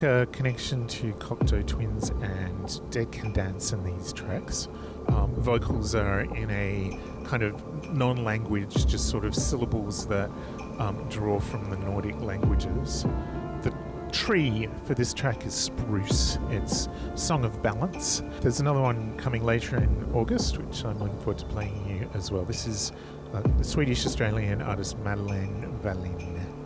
A connection to Cocteau Twins and Dead Can Dance in these tracks. Vocals are in a kind of non-language, just sort of syllables that draw from the Nordic languages. The tree for this track is spruce. It's Song of Balance. There's another one coming later in August, which I'm looking forward to playing you as well. This is the Swedish-Australian artist Madeleine Wallin.